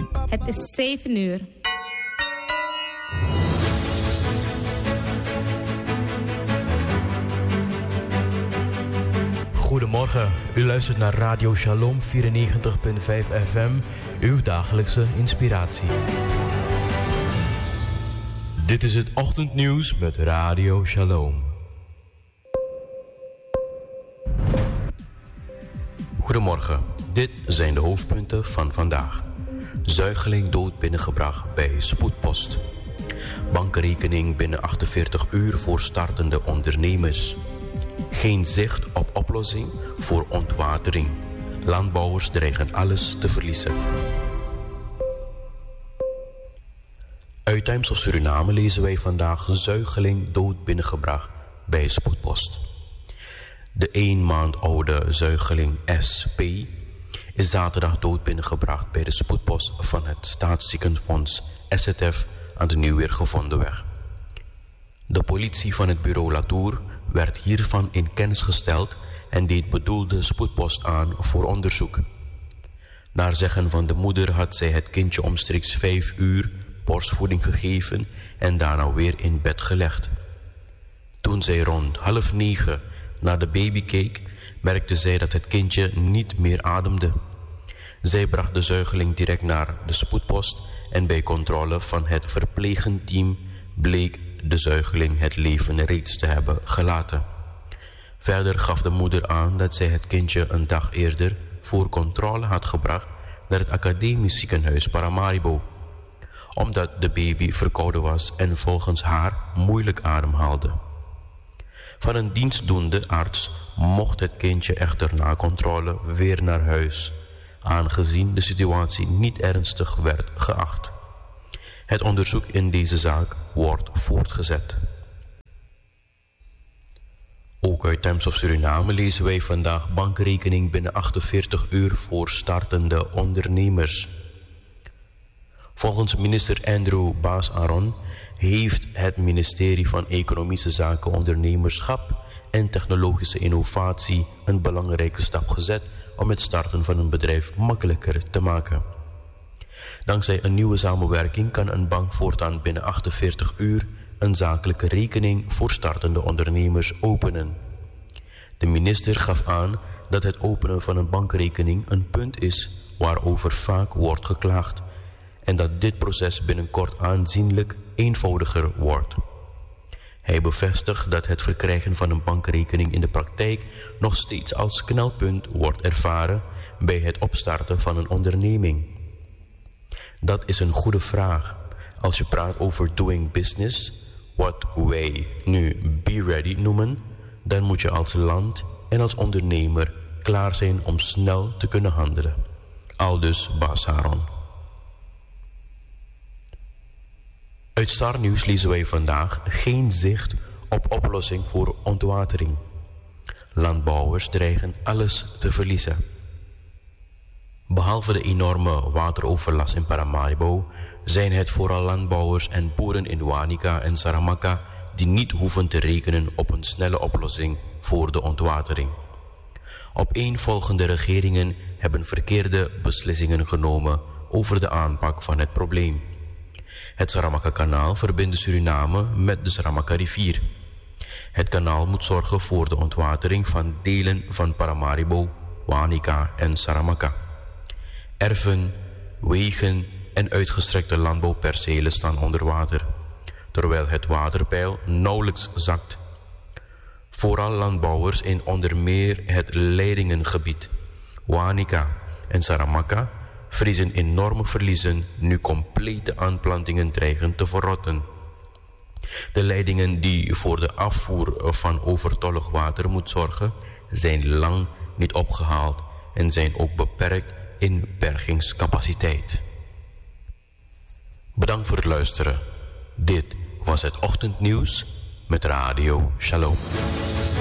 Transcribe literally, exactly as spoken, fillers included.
Het is zeven uur. Goedemorgen, u luistert naar Radio Shalom vierennegentig komma vijf F M, uw dagelijkse inspiratie. Dit is het ochtendnieuws met Radio Shalom. Goedemorgen, dit zijn de hoofdpunten van vandaag. Zuigeling dood binnengebracht bij spoedpost. Bankrekening binnen achtenveertig uur voor startende ondernemers. Geen zicht op oplossing voor ontwatering. Landbouwers dreigen alles te verliezen. Uit Times of Suriname lezen wij vandaag zuigeling dood binnengebracht bij spoedpost. De één maand oude zuigeling S P is zaterdag dood binnengebracht bij de spoedpost van het Staatsziekenfonds S Z F aan de Nieuwweer gevonden weg. De politie van het bureau Latour werd hiervan in kennis gesteld en deed bedoelde spoedpost aan voor onderzoek. Naar zeggen van de moeder had zij het kindje omstreeks vijf uur borstvoeding gegeven en daarna weer in bed gelegd. Toen zij rond half negen naar de baby keek, merkte zij dat het kindje niet meer ademde. Zij bracht de zuigeling direct naar de spoedpost en bij controle van het verpleegteam bleek de zuigeling het leven reeds te hebben gelaten. Verder gaf de moeder aan dat zij het kindje een dag eerder voor controle had gebracht naar het academisch ziekenhuis Paramaribo, omdat de baby verkouden was en volgens haar moeilijk ademhaalde. Van een dienstdoende arts mocht het kindje echter na controle weer naar huis, aangezien de situatie niet ernstig werd geacht. Het onderzoek in deze zaak wordt voortgezet. Ook uit Times of Suriname lezen wij vandaag bankrekening binnen achtenveertig uur voor startende ondernemers. Volgens minister Andrew Baas-Aron heeft het ministerie van Economische Zaken, Ondernemerschap en Technologische Innovatie een belangrijke stap gezet om het starten van een bedrijf makkelijker te maken. Dankzij een nieuwe samenwerking kan een bank voortaan binnen achtenveertig uur een zakelijke rekening voor startende ondernemers openen. De minister gaf aan dat het openen van een bankrekening een punt is waarover vaak wordt geklaagd en dat dit proces binnenkort aanzienlijk eenvoudiger wordt. Hij bevestigt dat het verkrijgen van een bankrekening in de praktijk nog steeds als knelpunt wordt ervaren bij het opstarten van een onderneming. Dat is een goede vraag. Als je praat over doing business, wat wij nu be ready noemen, dan moet je als land en als ondernemer klaar zijn om snel te kunnen handelen. Aldus Baas-Aron. Uit Star Nieuws lezen wij vandaag geen zicht op oplossing voor ontwatering. Landbouwers dreigen alles te verliezen. Behalve de enorme wateroverlast in Paramaribo zijn het vooral landbouwers en boeren in Wanica en Saramacca die niet hoeven te rekenen op een snelle oplossing voor de ontwatering. Opeenvolgende regeringen hebben verkeerde beslissingen genomen over de aanpak van het probleem. Het Saramacca-kanaal verbindt Suriname met de Saramacca-rivier. Het kanaal moet zorgen voor de ontwatering van delen van Paramaribo, Wanica en Saramacca. Erven, wegen en uitgestrekte landbouwpercelen staan onder water, terwijl het waterpeil nauwelijks zakt. Vooral landbouwers in onder meer het Leidingengebied, Wanica en Saramacca vrezen enorme verliezen nu complete aanplantingen dreigen te verrotten. De leidingen die voor de afvoer van overtollig water moet zorgen, zijn lang niet opgehaald en zijn ook beperkt in bergingscapaciteit. Bedankt voor het luisteren. Dit was het ochtendnieuws met Radio Shalom.